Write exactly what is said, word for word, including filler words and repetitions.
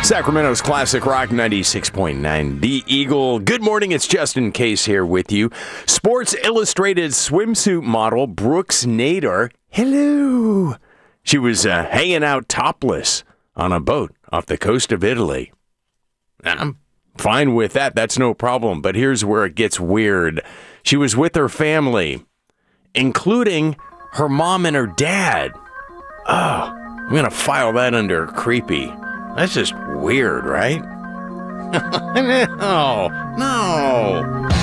Sacramento's Classic Rock ninety-six point nine. The Eagle. Good morning, it's Justin Case here with you. Sports Illustrated swimsuit model Brooks Nader. Hello. She was uh, hanging out topless on a boat off the coast of Italy. I'm fine with that. That's no problem. But here's where it gets weird. She was with her family, including her mom and her dad. Oh, I'm going to file that under creepy. That's just weird, right? No, no.